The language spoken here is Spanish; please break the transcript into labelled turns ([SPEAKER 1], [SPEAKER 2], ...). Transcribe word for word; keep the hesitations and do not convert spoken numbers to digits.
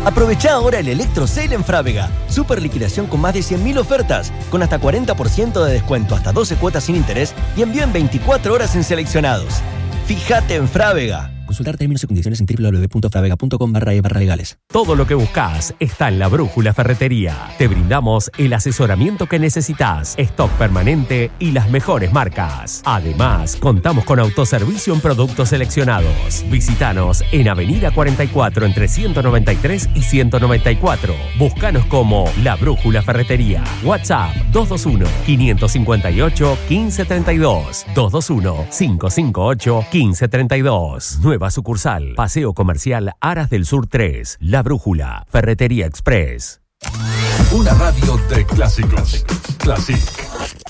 [SPEAKER 1] Aprovecha ahora el Electro Sale en Frávega. Super liquidación con más de cien mil ofertas, con hasta cuarenta por ciento de descuento, hasta doce cuotas sin interés y envío en veinticuatro horas en seleccionados. Fíjate en Frávega. Consultar términos y condiciones en doble u doble u doble u punto fravega punto com barra e barra legales.
[SPEAKER 2] Todo lo que buscas está en La Brújula Ferretería. Te brindamos el asesoramiento que necesitas, stock permanente y las mejores marcas. Además, contamos con autoservicio en productos seleccionados. Visítanos en Avenida cuarenta y cuatro entre ciento noventa y tres y ciento noventa y cuatro. Búscanos como La Brújula Ferretería. WhatsApp dos dos uno, cinco cinco ocho, uno cinco tres dos. dos dos uno, cinco cinco ocho, uno cinco tres dos. Nueva sucursal, Paseo Comercial Aras del Sur tres. La Brújula, Ferretería Express.
[SPEAKER 3] Una radio de clásicos. Classic.